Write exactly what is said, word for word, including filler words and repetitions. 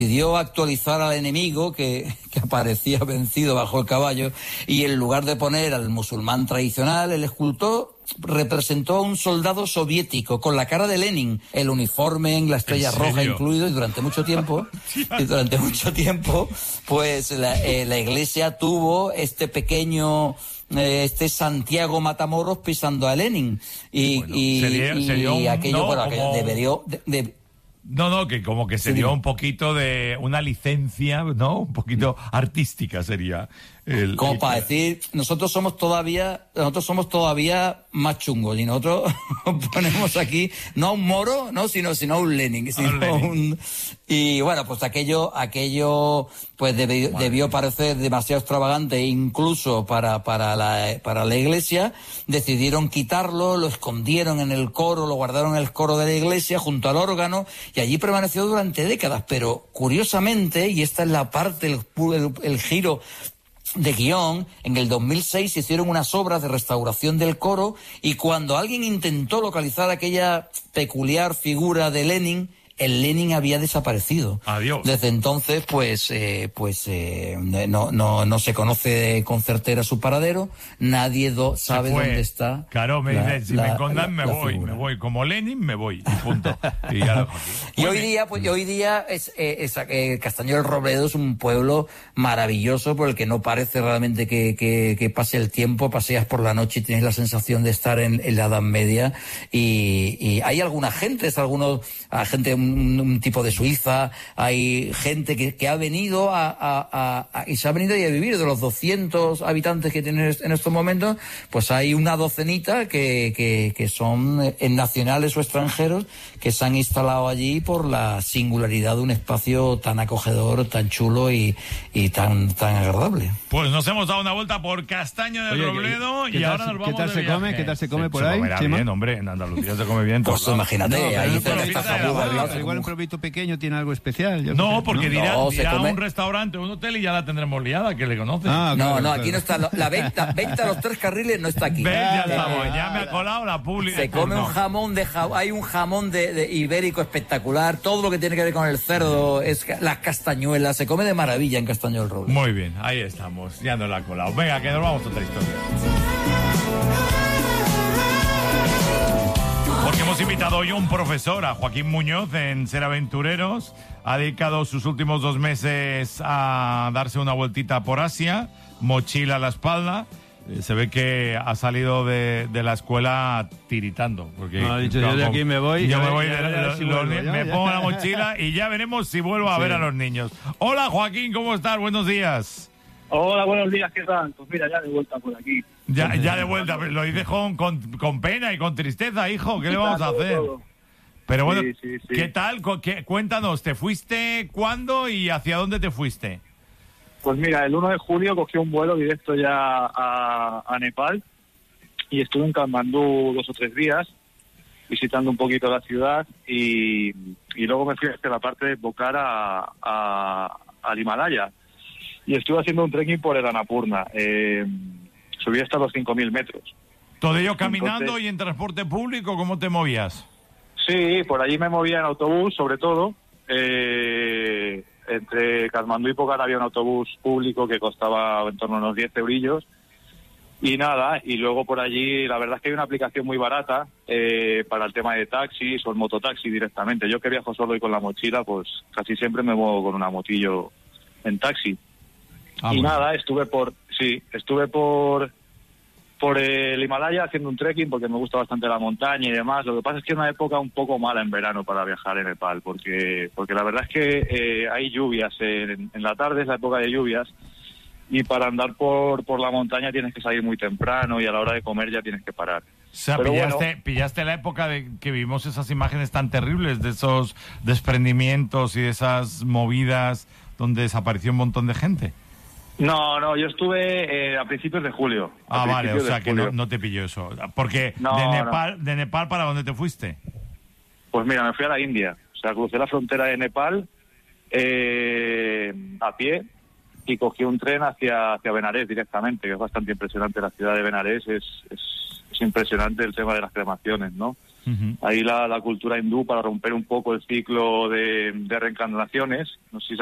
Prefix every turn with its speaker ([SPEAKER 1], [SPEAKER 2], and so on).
[SPEAKER 1] decidió actualizar al enemigo que, que aparecía vencido bajo el caballo, y en lugar de poner al musulmán tradicional, el escultor representó a un soldado soviético con la cara de Lenin, el uniforme en la estrella roja incluido, y durante mucho tiempo, y durante mucho tiempo, pues la, eh, la iglesia tuvo este pequeño, eh, este Santiago Matamoros pisando a Lenin, y, bueno, y,
[SPEAKER 2] sería,
[SPEAKER 1] y,
[SPEAKER 2] sería un,
[SPEAKER 1] y aquello,
[SPEAKER 2] no,
[SPEAKER 1] bueno, aquello
[SPEAKER 2] como...
[SPEAKER 1] debería... De, de,
[SPEAKER 2] No, no, que como que se dio un poquito de una licencia, ¿no? Un poquito artística sería. El,
[SPEAKER 1] como
[SPEAKER 2] el...
[SPEAKER 1] para decir, nosotros somos todavía, nosotros somos todavía más chungos, y nosotros ponemos aquí, no a un moro, no, sino, sino a un Lenin, sino un Lenin. Un, y bueno, pues aquello, aquello, pues debió, debió parecer demasiado extravagante, incluso para, para la, para la iglesia. Decidieron quitarlo, lo escondieron en el coro, lo guardaron en el coro de la iglesia junto al órgano, y allí permaneció durante décadas. Pero curiosamente, y esta es la parte, el, el, el giro de guión, en el dos mil seis se hicieron unas obras de restauración del coro, y cuando alguien intentó localizar aquella peculiar figura de Lenin, el Lenin había desaparecido.
[SPEAKER 2] Adiós.
[SPEAKER 1] Desde entonces, pues, eh, pues eh, no, no, no se conoce con certera su paradero. Nadie do, sabe dónde está.
[SPEAKER 2] Claro, me dicen, si la, me encondan me voy, figura. me voy. Como Lenin me voy, punto. Y, ya
[SPEAKER 1] y hoy día, pues, y hoy día es, eh, es eh, Castañón del Robledo es un pueblo maravilloso, por el que no parece realmente que, que, que pase el tiempo. Paseas por la noche y tienes la sensación de estar en, en la Edad Media. Y, y hay alguna gente, es algunos, a gente Un, un tipo de Suiza, hay gente que, que ha venido a, a, a, a, y se ha venido a vivir. De los doscientos habitantes que tienen en estos momentos, pues hay una docenita que, que, que son nacionales o extranjeros, que se han instalado allí por la singularidad de un espacio tan acogedor, tan chulo y, y tan, tan agradable.
[SPEAKER 2] Pues nos hemos dado una vuelta por Castaño del Oye, Robledo
[SPEAKER 3] ¿qué, qué
[SPEAKER 2] y
[SPEAKER 3] tal,
[SPEAKER 2] ahora nos vamos
[SPEAKER 3] ¿qué tal
[SPEAKER 2] de
[SPEAKER 3] se
[SPEAKER 2] viaje?
[SPEAKER 3] come? ¿Qué tal se come
[SPEAKER 2] se,
[SPEAKER 3] por
[SPEAKER 2] se
[SPEAKER 3] ahí?
[SPEAKER 2] Se bien, hombre, en Andalucía se come bien.
[SPEAKER 1] Pues imagínate,
[SPEAKER 3] no,
[SPEAKER 1] ahí
[SPEAKER 3] no,
[SPEAKER 1] no,
[SPEAKER 3] está igual, igual un pueblito pequeño tiene algo especial. Yo
[SPEAKER 2] no,
[SPEAKER 3] sé.
[SPEAKER 2] porque
[SPEAKER 3] no,
[SPEAKER 2] dirá,
[SPEAKER 1] no,
[SPEAKER 2] dirá
[SPEAKER 1] come...
[SPEAKER 2] un restaurante, un hotel y ya la tendremos liada, que le conoce.
[SPEAKER 3] Ah,
[SPEAKER 1] no,
[SPEAKER 3] claro,
[SPEAKER 1] no,
[SPEAKER 3] claro.
[SPEAKER 1] aquí no está, la venta, venta a los tres carriles no está aquí.
[SPEAKER 2] Ven, ya
[SPEAKER 1] eh,
[SPEAKER 2] estamos,
[SPEAKER 1] eh,
[SPEAKER 2] ya me ha colado la pública.
[SPEAKER 1] Se come un jamón de ja... hay un jamón de, de ibérico espectacular, todo lo que tiene que ver con el cerdo, es las castañuelas, se come de maravilla en Castaño del Roble.
[SPEAKER 2] Muy bien, ahí estamos, ya nos la ha colado. Venga, que nos vamos a otra historia. Porque hemos invitado hoy a un profesor, a Joaquín Muñoz, en Ser Aventureros. Ha dedicado sus últimos dos meses a darse una vueltita por Asia, mochila a la espalda. Se ve que ha salido de, de la escuela tiritando. Porque
[SPEAKER 3] no, ha dicho, yo de aquí me voy.
[SPEAKER 2] Yo
[SPEAKER 3] ya,
[SPEAKER 2] me voy,
[SPEAKER 3] ya,
[SPEAKER 2] de,
[SPEAKER 3] ya,
[SPEAKER 2] los,
[SPEAKER 3] si
[SPEAKER 2] los,
[SPEAKER 3] vuelvo, ya,
[SPEAKER 2] me
[SPEAKER 3] ya.
[SPEAKER 2] pongo la mochila y ya veremos si vuelvo a sí. ver a los niños. Hola Joaquín, ¿cómo estás? Buenos días.
[SPEAKER 4] Hola, buenos días, ¿qué tal? Pues mira, ya de vuelta por aquí.
[SPEAKER 2] Ya, ya de vuelta, lo dices con, con, con pena y con tristeza, hijo, ¿qué le vamos a hacer? Pero bueno, sí, sí, sí. ¿Qué tal? ¿Qué, cuéntanos, ¿te fuiste cuándo y hacia dónde te fuiste?
[SPEAKER 4] Pues mira, el uno de julio cogí un vuelo directo ya a, a Nepal y estuve en Katmandú dos o tres días visitando un poquito la ciudad y, y luego me fui hacia la parte de Pokhara a, a, al Himalaya y estuve haciendo un trekking por el Annapurna. Eh, subí hasta los cinco mil metros.
[SPEAKER 2] ¿Todo ello caminando
[SPEAKER 4] Entonces,
[SPEAKER 2] y en transporte público? ¿Cómo te movías?
[SPEAKER 4] Sí, por allí me movía en autobús, sobre todo. Eh, entre Katmandú y Pokhara había un autobús público que costaba en torno a unos diez eurillos. Y nada, y luego por allí, la verdad es que hay una aplicación muy barata eh, para el tema de taxis o el mototaxi directamente. Yo que viajo solo y con la mochila, pues casi siempre me muevo con una motillo en taxi.
[SPEAKER 2] Ah,
[SPEAKER 4] y
[SPEAKER 2] bueno.
[SPEAKER 4] nada, estuve por, sí, estuve por... por el Himalaya haciendo un trekking porque me gusta bastante la montaña y demás. Lo que pasa es que es una época un poco mala en verano para viajar en Nepal porque porque la verdad es que eh, hay lluvias en, en la tarde, es la época de lluvias y para andar por por la montaña tienes que salir muy temprano y a la hora de comer ya tienes que parar.
[SPEAKER 2] O sea,
[SPEAKER 4] Pero
[SPEAKER 2] pillaste,
[SPEAKER 4] bueno,
[SPEAKER 2] pillaste la época de que vimos esas imágenes tan terribles de esos desprendimientos y de esas movidas donde desapareció un montón de gente.
[SPEAKER 4] No, no, yo estuve eh, a principios de julio.
[SPEAKER 2] Ah, vale, o sea que no, no te pilló eso. Porque
[SPEAKER 4] no,
[SPEAKER 2] de Nepal,
[SPEAKER 4] no.
[SPEAKER 2] ¿de Nepal para dónde te fuiste?
[SPEAKER 4] Pues mira, me fui a la India. O sea, crucé la frontera de Nepal eh, a pie y cogí un tren hacia hacia Benarés directamente, que es bastante impresionante. La ciudad de Benarés es, es, es impresionante el tema de las cremaciones, ¿no? Uh-huh. Ahí la, la cultura hindú para romper un poco el ciclo de, de reencarnaciones. No sé si